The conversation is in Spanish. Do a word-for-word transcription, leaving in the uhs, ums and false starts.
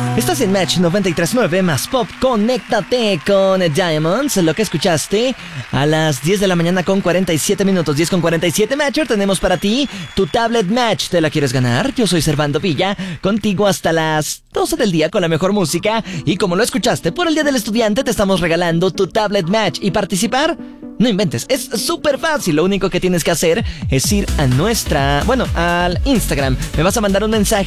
Estás en Match noventa y tres punto nueve más Pop. Conéctate con Diamonds. Lo que escuchaste a las diez de la mañana con cuarenta y siete minutos. diez con cuarenta y siete, Matcher. Tenemos para ti tu tablet Match. ¿Te la quieres ganar? Yo soy Servando Villa, contigo hasta las doce del día con la mejor música. Y como lo escuchaste, por el Día del Estudiante te estamos regalando tu tablet Match. ¿Y participar? No inventes, es súper fácil. Lo único que tienes que hacer es ir a nuestra... Bueno, al Instagram. Me vas a mandar un mensaje